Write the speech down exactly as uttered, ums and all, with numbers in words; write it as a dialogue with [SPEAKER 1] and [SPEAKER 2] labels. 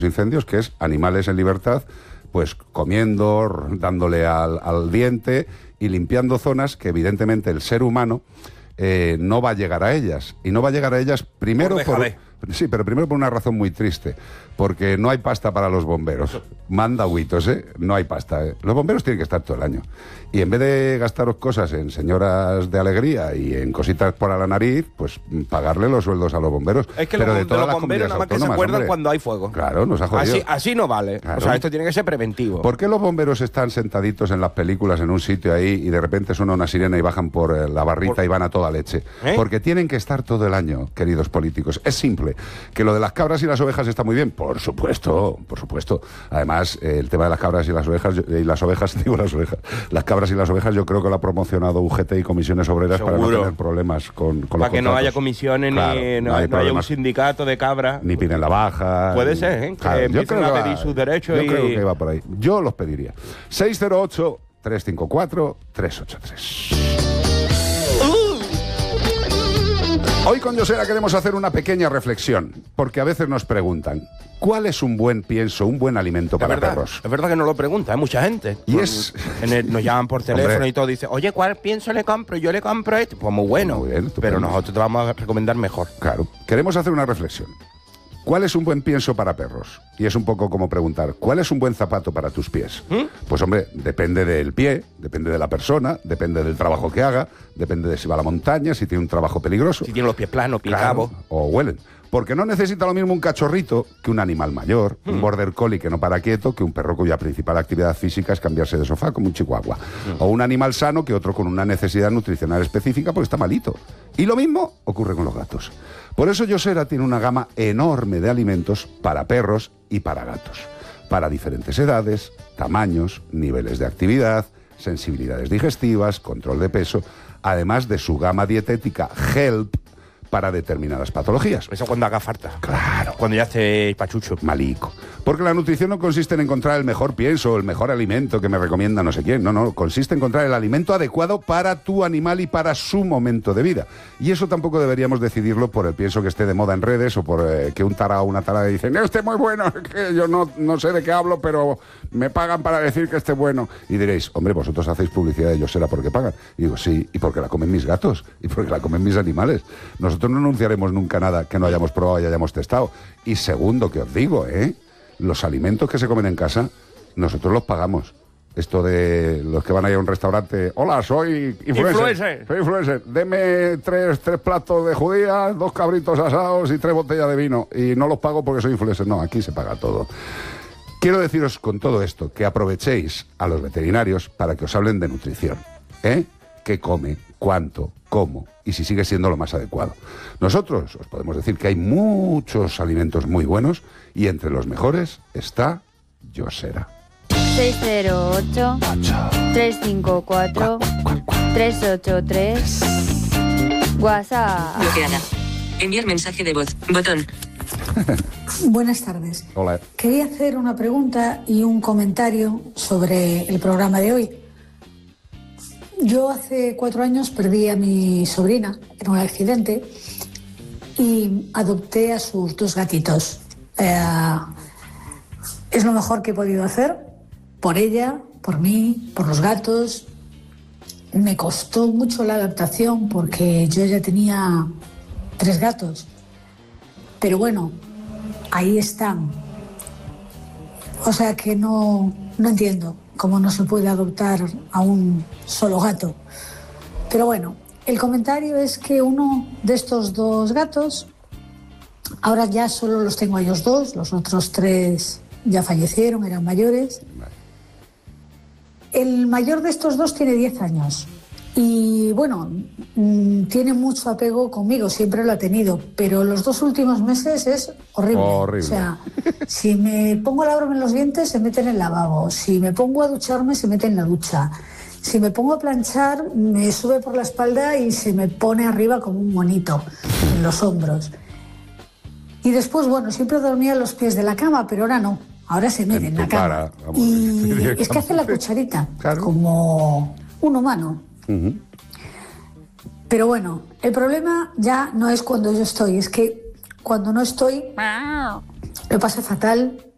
[SPEAKER 1] incendios, que es animales en libertad, pues comiendo, dándole al, al diente y limpiando zonas que evidentemente el ser humano eh, no va a llegar a ellas. Y no va a llegar a ellas primero por... por sí, pero primero por una razón muy triste, porque no hay pasta para los bomberos. Manda huitos, ¿eh? No hay pasta, ¿eh? Los bomberos tienen que estar todo el año. Y en vez de gastaros cosas en señoras de alegría y en cositas por a la nariz, pues pagarle los sueldos a los bomberos.
[SPEAKER 2] Es que
[SPEAKER 1] pero
[SPEAKER 2] los,
[SPEAKER 1] de todas
[SPEAKER 2] los
[SPEAKER 1] las
[SPEAKER 2] bomberos nada más que se acuerdan hombre. Cuando hay fuego.
[SPEAKER 1] Claro, nos ha jodido.
[SPEAKER 2] Así, así no vale. Claro. O sea, esto tiene que ser preventivo.
[SPEAKER 1] ¿Por qué los bomberos están sentaditos en las películas en un sitio ahí y de repente suena una sirena y bajan por eh, la barrita por... y van a toda leche? ¿Eh? Porque tienen que estar todo el año, queridos políticos. Es simple. Que lo de las cabras y las ovejas está muy bien, por supuesto, por supuesto. Además, eh, el tema de las cabras y las ovejas, y las ovejas, digo las ovejas, las cabras y las ovejas yo creo que lo ha promocionado U G T y comisiones obreras. Seguro. Para no tener problemas con, con
[SPEAKER 2] para
[SPEAKER 1] los
[SPEAKER 2] que no haya comisiones, claro, ni no, no, no haya un sindicato de cabras.
[SPEAKER 1] Ni piden la baja.
[SPEAKER 2] Puede ser, ¿eh?
[SPEAKER 1] Claro,
[SPEAKER 2] que
[SPEAKER 1] yo creo
[SPEAKER 2] a
[SPEAKER 1] que
[SPEAKER 2] pedir
[SPEAKER 1] va,
[SPEAKER 2] sus derechos.
[SPEAKER 1] Yo
[SPEAKER 2] y...
[SPEAKER 1] creo que va por ahí. Yo los pediría. seis cero ocho, tres cinco cuatro, tres ocho tres. Hoy con Josera queremos hacer una pequeña reflexión, porque a veces nos preguntan, ¿cuál es un buen pienso, un buen alimento para
[SPEAKER 2] verdad,
[SPEAKER 1] perros?
[SPEAKER 2] Es verdad que no lo pregunta, hay mucha gente.
[SPEAKER 1] Y
[SPEAKER 2] por,
[SPEAKER 1] es...
[SPEAKER 2] en el, nos llaman por teléfono Hombre. Y todo, dice, oye, ¿cuál pienso le compro? Yo le compro este. Pues muy bueno, muy bien, pero nosotros te vamos a recomendar mejor.
[SPEAKER 1] Claro, queremos hacer una reflexión. ¿Cuál es un buen pienso para perros? Y es un poco como preguntar, ¿cuál es un buen zapato para tus pies? ¿Mm? Pues hombre, depende del pie, depende de la persona, depende del trabajo que haga, depende de si va a la montaña, si tiene un trabajo peligroso.
[SPEAKER 2] Si tiene los pies planos, pie
[SPEAKER 1] claro,
[SPEAKER 2] cabo.
[SPEAKER 1] O huelen. Porque no necesita lo mismo un cachorrito que un animal mayor, mm. un border collie que no para quieto, que un perro cuya principal actividad física es cambiarse de sofá como un chihuahua. Mm. O un animal sano que otro con una necesidad nutricional específica porque está malito. Y lo mismo ocurre con los gatos. Por eso Josera tiene una gama enorme de alimentos para perros y para gatos. Para diferentes edades, tamaños, niveles de actividad, sensibilidades digestivas, control de peso, además de su gama dietética Help para determinadas patologías.
[SPEAKER 2] Eso cuando haga falta.
[SPEAKER 1] Claro.
[SPEAKER 2] Cuando ya esté pachucho.
[SPEAKER 1] Malico. Porque la nutrición no consiste en encontrar el mejor pienso, el mejor alimento que me recomienda no sé quién. No, no. Consiste en encontrar el alimento adecuado para tu animal y para su momento de vida. Y eso tampoco deberíamos decidirlo por el pienso que esté de moda en redes o por eh, que un tarao o una tarada dicen, este es muy bueno, que yo no, no sé de qué hablo, pero me pagan para decir que esté bueno. Y diréis, hombre, vosotros hacéis publicidad de Josera porque pagan. Y digo, sí, y porque la comen mis gatos, y porque la comen mis animales. Nosotros no anunciaremos nunca nada que no hayamos probado y hayamos testado. Y segundo, que os digo, ¿eh? Los alimentos que se comen en casa, nosotros los pagamos. Esto de los que van a ir a un restaurante, hola, soy influencer, influencer. soy influencer, deme tres, tres platos de judías, dos cabritos asados y tres botellas de vino. Y no los pago porque soy influencer. No, aquí se paga todo. Quiero deciros con todo esto que aprovechéis a los veterinarios para que os hablen de nutrición. ¿Eh? ¿Qué come? ¿Cuánto? ¿Cómo? Y si sigue siendo lo más adecuado. Nosotros os podemos decir que hay muchos alimentos muy buenos y entre los mejores está Josera.
[SPEAKER 3] seis cero ocho, tres cinco cuatro, tres ocho tres. WhatsApp.
[SPEAKER 4] Bloqueada. Enviar mensaje de voz. Botón.
[SPEAKER 5] Buenas tardes.
[SPEAKER 1] Hola.
[SPEAKER 5] Quería hacer una pregunta y un comentario sobre el programa de hoy. Yo hace cuatro años perdí a mi sobrina en un accidente y adopté a sus dos gatitos. Eh, es lo mejor que he podido hacer por ella, por mí, por los gatos. Me costó mucho la adaptación porque yo ya tenía tres gatos. Pero bueno, ahí están. O sea que no, no entiendo cómo no se puede adoptar a un solo gato. Pero bueno, el comentario es que uno de estos dos gatos, ahora ya solo los tengo a ellos dos, los otros tres ya fallecieron, eran mayores. El mayor de estos dos tiene diez años y bueno, mmm, tiene mucho apego conmigo, siempre lo ha tenido, pero los dos últimos meses es horrible.
[SPEAKER 1] horrible.
[SPEAKER 5] O sea, si me pongo a lavarme los dientes se mete en el lavabo, si me pongo a ducharme se mete en la ducha, si me pongo a planchar me sube por la espalda y se me pone arriba como un monito en los hombros. Y después, bueno, siempre dormía a los pies de la cama, pero ahora no. Ahora se mete en, en la cama. Cara, y es que hace la cucharita, claro, como un humano. Uh-huh. Pero bueno, el problema ya no es cuando yo estoy, es que cuando no estoy, lo pasa fatal,